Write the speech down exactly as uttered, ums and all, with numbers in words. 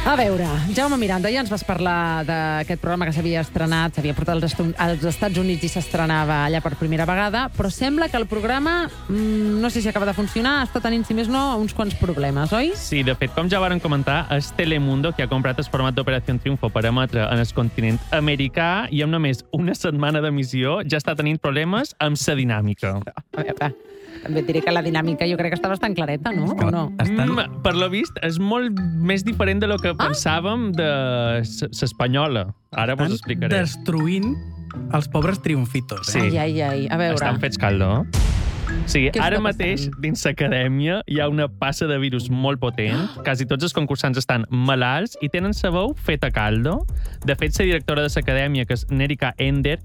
A veure, Jaume Miranda, ja ens vas parlar d'aquest programa que s'havia estrenat, s'havia portat als, Est als Estats Units i s'estrenava allà per primera vegada, però sembla que el programa, mmm, no sé si acaba de funcionar, està tenint, si més no, uns quants problemes, oi? Sí, de fet, com ja varen comentar, és Telemundo que ha comprat el format d'Operació Triunfo per emetre en el continent americà i amb només una setmana d'emissió ja està tenint problemes amb sa dinàmica. A veure, també et diré que la dinàmica jo crec que està bastant clareta, no? O no? Estan... Mm, per lo vist, és molt més diferent de lo que ah? pensàvem de l'espanyola. Ara vos explicaré. Destruint els pobres triomfitos. Eh? Sí. Ai, ai, ai, a veure. Estan fets caldo. O sigui, Què ara està mateix, passant? dins l'acadèmia, hi ha una passa de virus molt potent. Quasi tots els concursants estan malalts i tenen sa veu feta caldo. De fet, la directora de l'acadèmia, que és Nerika Ender,